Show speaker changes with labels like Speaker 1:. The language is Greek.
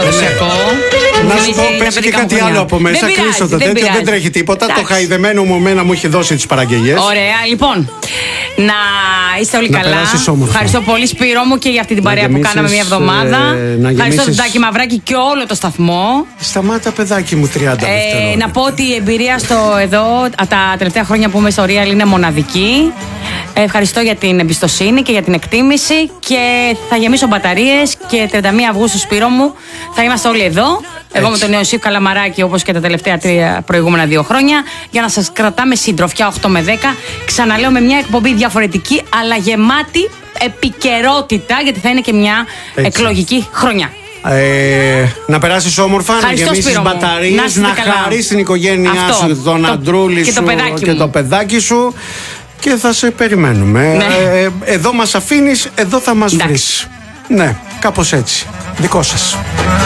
Speaker 1: παραδοσιακό.
Speaker 2: Να σου πω, πέσει και κάτι άλλο από μέσα. Κλείσω το τέτοιο, δεν τρέχει τίποτα. Το χαϊδεμένο μου μένα μου έχει δώσει τις παραγγελίες.
Speaker 1: Ωραία, λοιπόν. Να είστε όλοι καλά. Ευχαριστώ πολύ, Σπύρο μου, και για αυτή την παρέα που κάναμε μια εβδομάδα. Ευχαριστώ τον Τάκη Μαυράκη και όλο το σταθμό.
Speaker 2: Σταμάτα, παιδάκι μου, 30 δευτερόλεπτα.
Speaker 1: Να πω ότι η εμπειρία εδώ τα τελευταία χρόνια που είμαι στο Real είναι μοναδική. Ευχαριστώ για την εμπιστοσύνη και για την εκτίμηση. Και θα γεμίσω μπαταρίες. Και 31 Αυγούστου, Σπύρο μου, θα είμαστε όλοι εδώ. Εγώ με τον Ιωσήφ Καλαμαράκη, όπως και τα τελευταία προηγούμενα 2 χρόνια, για να σας κρατάμε συντροφιά 8 με 10. Ξαναλέω, με μια εκπομπή διαφορετική, αλλά γεμάτη επικαιρότητα, γιατί θα είναι και μια εκλογική χρονιά.
Speaker 2: Να περάσεις όμορφα, να γεμίσεις μπαταρίες, να χαρείς την οικογένειά σου, τον αντρούλη σου και το παιδάκι σου. Και θα σε περιμένουμε. Ναι. Εδώ μας αφήνεις, εδώ θα μας βρεις. Ναι, κάπως έτσι. Δικό σας.